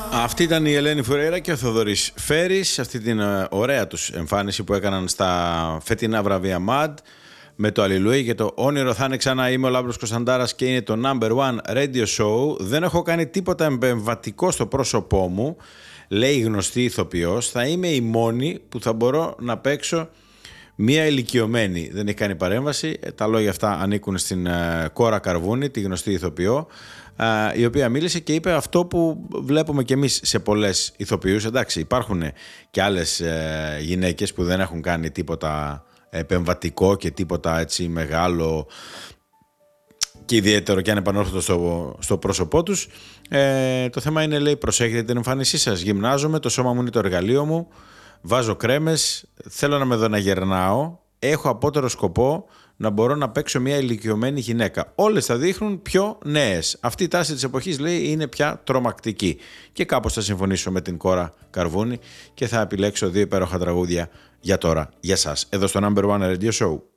Αυτή ήταν η Ελένη Φουρέιρα και ο Θοδωρής Φέρης, αυτή την ωραία τους εμφάνιση που έκαναν στα φετινά βραβεία MAD με το Αλληλούι και το όνειρο θα είναι ξανά. Είμαι ο Λάμπρος Κωνσταντάρας και είναι το number one radio show. Δεν έχω κάνει τίποτα εμπεμβατικό στο πρόσωπό μου, λέει η γνωστή ηθοποιός. Θα είμαι η μόνη που θα μπορώ να παίξω μία ηλικιωμένη. Δεν έχει κάνει παρέμβαση. Τα λόγια αυτά ανήκουν στην Κόρα Καρβούνη, τη γνωστή ηθοποιό, η οποία μίλησε και είπε αυτό που βλέπουμε και εμείς σε πολλές ηθοποιούς. Εντάξει, υπάρχουν και άλλες γυναίκες που δεν έχουν κάνει τίποτα επεμβατικό και τίποτα έτσι μεγάλο και ιδιαίτερο και ανεπανόρθωτο στο πρόσωπό τους. Το θέμα είναι, λέει, προσέχετε την εμφάνισή σας. Γυμνάζομαι, το σώμα μου είναι το εργαλείο μου, βάζω κρέμες, θέλω να με δω να γερνάω, έχω απότερο σκοπό να μπορώ να παίξω μια ηλικιωμένη γυναίκα. Όλες θα δείχνουν πιο νέες. Αυτή η τάση της εποχής, λέει, είναι πια τρομακτική. Και κάπως θα συμφωνήσω με την Κόρα Καρβούνη και θα επιλέξω δύο υπέροχα τραγούδια για τώρα, για σας, εδώ στο Number One Radio Show.